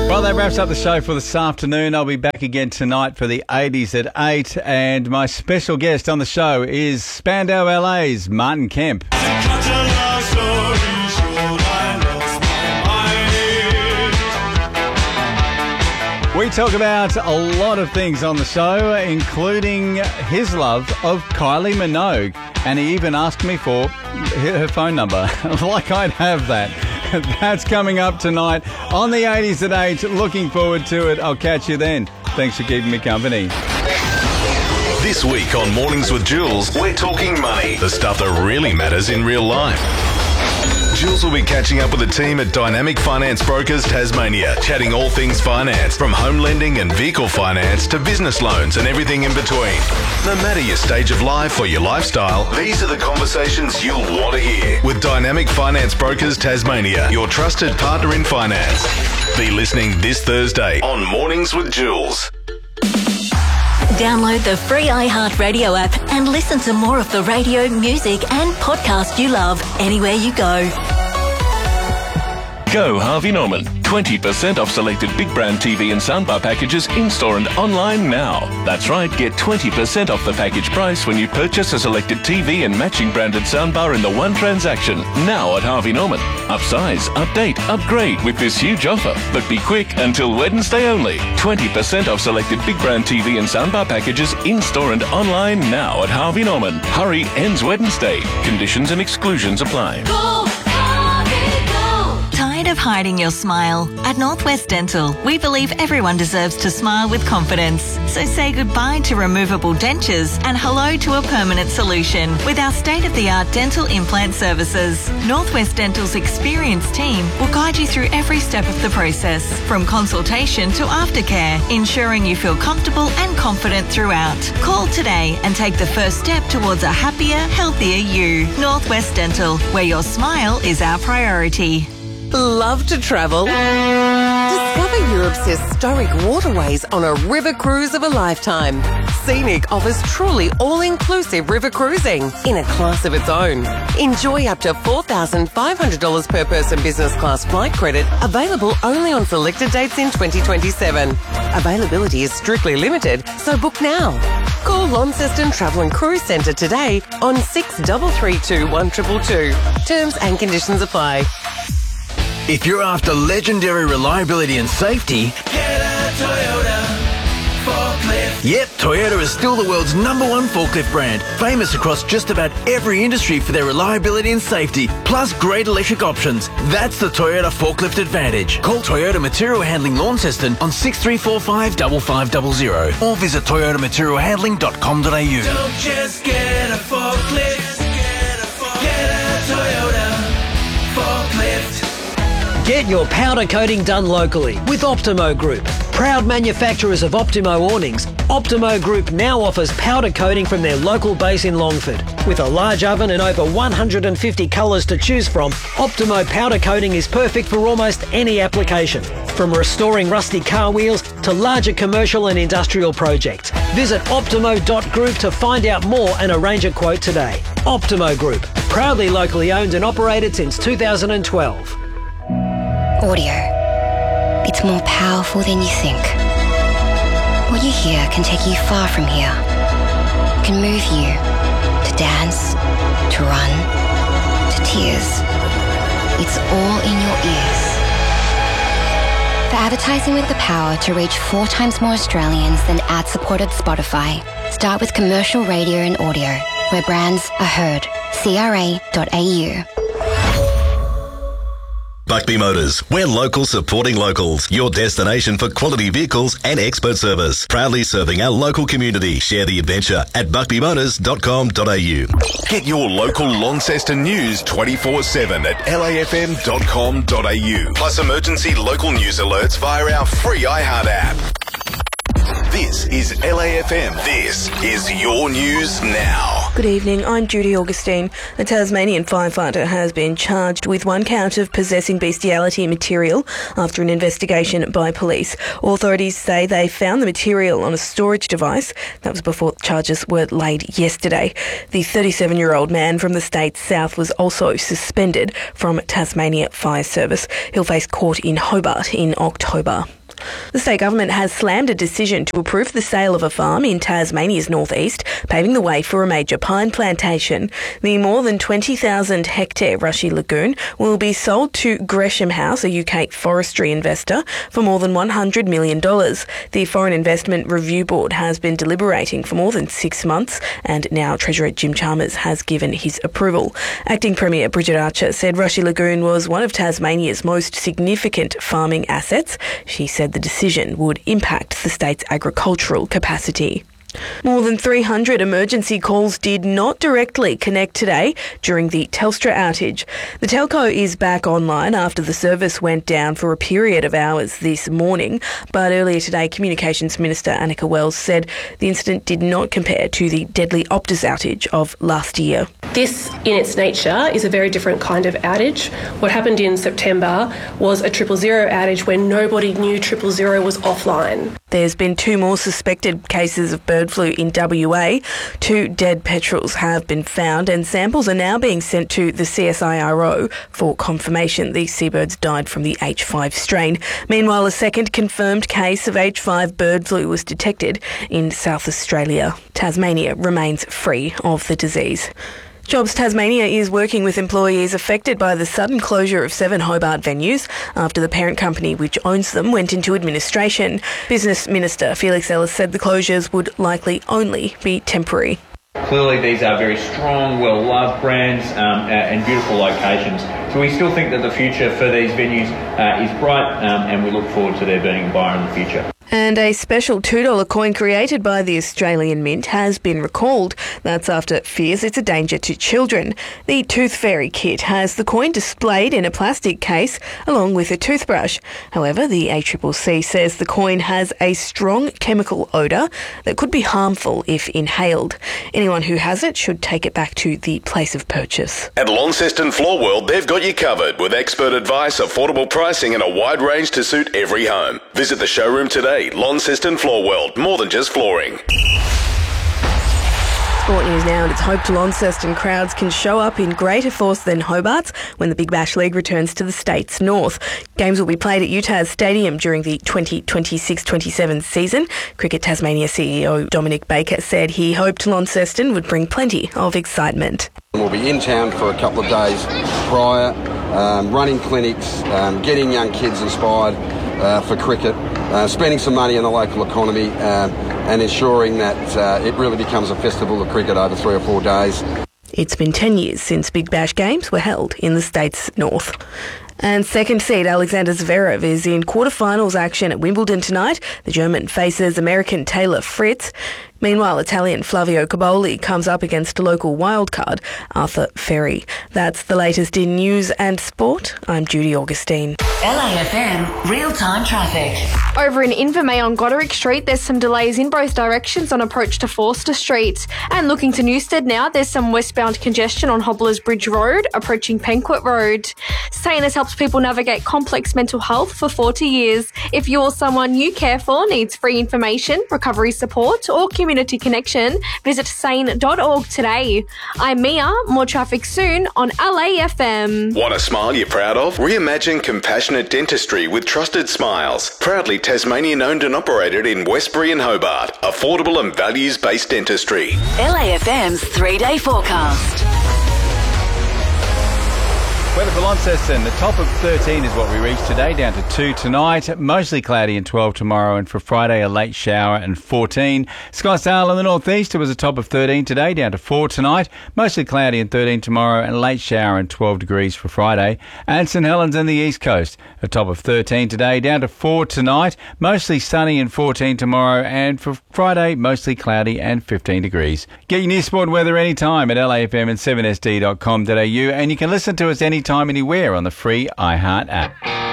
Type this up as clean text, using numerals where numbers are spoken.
Well, that wraps up the show for this afternoon. I'll be back again tonight for the 80s at 8. And my special guest on the show is Spandau LA's Martin Kemp. We talk about a lot of things on the show, including his love of Kylie Minogue. And he even asked me for her phone number. Like I'd have that. That's coming up tonight on the 80s at 8. Looking forward to it. I'll catch you then. Thanks for keeping me company. This week on Mornings with Jules, we're talking money. The stuff that really matters in real life. Jules will be catching up with the team at Dynamic Finance Brokers Tasmania, chatting all things finance, from home lending and vehicle finance to business loans and everything in between. No matter your stage of life or your lifestyle, these are the conversations you'll want to hear. With Dynamic Finance Brokers Tasmania, your trusted partner in finance. Be listening this Thursday on Mornings with Jules. Download the free iHeartRadio app and listen to more of the radio, music and podcast you love anywhere you go. Go Harvey Norman. 20% off selected big brand TV and soundbar packages in-store and online now. That's right, get 20% off the package price when you purchase a selected TV and matching branded soundbar in the one transaction. Now at Harvey Norman. Upsize, update, upgrade with this huge offer. But be quick, until Wednesday only. 20% off selected big brand TV and soundbar packages in-store and online now at Harvey Norman. Hurry, ends Wednesday. Conditions and exclusions apply. Go, Harvey, go! Tired of hiding your smile? At Northwest Dental, we believe everyone deserves to smile with confidence. So say goodbye to removable dentures and hello to a permanent solution with our state-of-the-art dental implant services. Northwest Dental's experienced team will guide you through every step of the process, from consultation to aftercare, ensuring you feel comfortable and confident throughout. Call today and take the first step towards a happier, healthier you. Northwest Dental, where your smile is our priority. Love to travel? Discover Europe's historic waterways on a river cruise of a lifetime. Scenic offers truly all-inclusive river cruising in a class of its own. Enjoy up to $4,500 per person business class flight credit, available only on selected dates in 2027. Availability is strictly limited, so book now. Call Launceston Travel and Cruise Centre today on 6332 1222. Terms and conditions apply. If you're after legendary reliability and safety, get a Toyota forklift. Yep, Toyota is still the world's #1 forklift brand, famous across just about every industry for their reliability and safety, plus great electric options. That's the Toyota Forklift Advantage. Call Toyota Material Handling Launceston on 6345 5500 or visit toyotamaterialhandling.com.au. Don't just get a forklift, get a Toyota forklift. Get your powder coating done locally with Optimo Group. Proud manufacturers of Optimo awnings, Optimo Group now offers powder coating from their local base in Longford. With a large oven and over 150 colours to choose from, Optimo powder coating is perfect for almost any application. From restoring rusty car wheels to larger commercial and industrial projects. Visit optimo.group to find out more and arrange a quote today. Optimo Group, proudly locally owned and operated since 2012. Audio. It's more powerful than you think. What you hear can take you far from here. Can move you to dance, to run, to tears. It's all in your ears. For advertising with the power to reach 4 times more Australians than ad-supported Spotify, start with commercial radio and audio, where brands are heard. CRA.au. Buckby Motors. We're local supporting locals. Your destination for quality vehicles and expert service. Proudly serving our local community. Share the adventure at buckbymotors.com.au. Get your local Launceston news 24/7 at lafm.com.au. Plus emergency local news alerts via our free iHeart app. This is LAFM. This is your news now. Good evening, I'm Judy Augustine. A Tasmanian firefighter has been charged with 1 count of possessing bestiality material after an investigation by police. Authorities say they found the material on a storage device. That was before charges were laid yesterday. The 37-year-old man from the state's south was also suspended from Tasmania Fire Service. He'll face court in Hobart in October. The state government has slammed a decision to approve the sale of a farm in Tasmania's northeast, paving the way for a major pine plantation. The more than 20,000 hectare Rushy Lagoon will be sold to Gresham House, a UK forestry investor, for more than $100 million. The Foreign Investment Review Board has been deliberating for more than 6 months, and now Treasurer Jim Chalmers has given his approval. Acting Premier Bridget Archer said Rushy Lagoon was one of Tasmania's most significant farming assets. She said the decision would impact the state's agricultural capacity. More than 300 emergency calls did not directly connect today during the Telstra outage. The telco is back online after the service went down for a period of hours this morning, but earlier today Communications Minister Annika Wells said the incident did not compare to the deadly Optus outage of last year. This, in its nature, is a very different kind of outage. What happened in September was a 000 outage when nobody knew 000 was offline. There's been 2 more suspected cases of bird flu in WA. 2 dead petrels have been found and samples are now being sent to the CSIRO for confirmation the seabirds died from the H5 strain. Meanwhile, a second confirmed case of H5 bird flu was detected in South Australia. Tasmania remains free of the disease. Jobs Tasmania is working with employees affected by the sudden closure of 7 Hobart venues after the parent company which owns them went into administration. Business Minister Felix Ellis said the closures would likely only be temporary. Clearly these are very strong, well-loved brands and beautiful locations. So we still think that the future for these venues is bright and we look forward to their being a buyer in the future. And a special $2 coin created by the Australian Mint has been recalled. That's after fears it's a danger to children. The Tooth Fairy kit has the coin displayed in a plastic case along with a toothbrush. However, the ACCC says the coin has a strong chemical odour that could be harmful if inhaled. Anyone who has it should take it back to the place of purchase. At Launceston Floor World, they've got you covered with expert advice, affordable pricing and a wide range to suit every home. Visit the showroom today. Launceston Floor World, more than just flooring. Sport news now, and it's hoped Launceston crowds can show up in greater force than Hobart's when the Big Bash League returns to the state's north. Games will be played at Utah's Stadium during the 2026-27 season. Cricket Tasmania CEO Dominic Baker said he hoped Launceston would bring plenty of excitement. We'll be in town for a couple of days prior, running clinics, getting young kids inspired for cricket, spending some money on the local economy and ensuring that it really becomes a festival of cricket over 3 or 4 days. It's been 10 years since Big Bash games were held in the state's north. And second seed Alexander Zverev is in quarterfinals action at Wimbledon tonight. The German faces American Taylor Fritz. Meanwhile, Italian Flavio Cobolli comes up against local wildcard Arthur Ferry. That's the latest in news and sport. I'm Judy Augustine. LAFM real-time traffic. Over in Invermay on Goderic Street, there's some delays in both directions on approach to Forster Street. And looking to Newstead now, there's some westbound congestion on Hobblers Bridge Road, approaching Penquet Road. Sane has helped people navigate complex mental health for 40 years. If you or someone you care for needs free information, recovery support or community connection, visit sane.org today. I'm Mia. More traffic soon on LAFM. Want a smile you're proud of? Reimagine compassionate dentistry with Trusted Smiles. Proudly Tasmanian owned and operated in Westbury and Hobart. Affordable and values-based dentistry. LAFM's 3-day forecast. Weather for Launceston, the top of 13 is what we reached today, down to 2 tonight, mostly cloudy and 12 tomorrow, and for Friday a late shower and 14. Skysdale in the northeast, it was a top of 13 today, down to 4 tonight, mostly cloudy and 13 tomorrow, and late shower and 12 degrees for Friday. And St Helens in the east coast, a top of 13 today, down to 4 tonight, mostly sunny and 14 tomorrow, and for Friday mostly cloudy and 15 degrees. Get your news sport weather anytime at LAFM and 7sd.com.au, and you can listen to us anytime, anywhere on the free iHeart app.